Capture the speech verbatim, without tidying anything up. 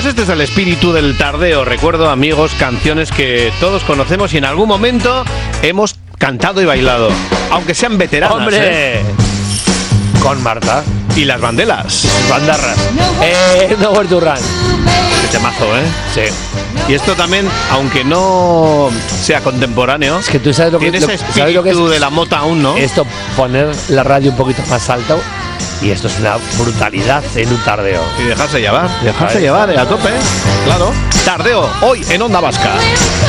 Pues este es el espíritu del tardeo. Recuerdo, amigos, canciones que todos conocemos y en algún momento hemos cantado y bailado, aunque sean veteranas. ¡Hombre! ¿eh? Con Marta. Y las bandelas. Bandarras. Eh, no Where to Run. Qué temazo, ¿eh? Sí. Y esto también, aunque no sea contemporáneo, Es que tú sabes lo que, tiene lo, ese ¿sabes lo que es espíritu de la mota aún, ¿no? esto, poner la radio un poquito más alto. Y esto es una brutalidad en un tardeo. Y dejarse llevar, dejarse Ahí. llevar, eh, a tope, ¿eh? Claro. Tardeo, hoy en Onda Vasca.